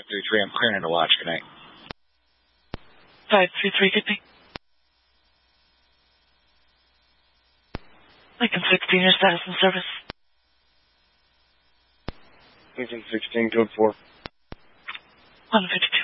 533, I'm clearing to watch. Good night. 533, good night. Lincoln 16, your status in service. Lincoln 16, code 4. 152.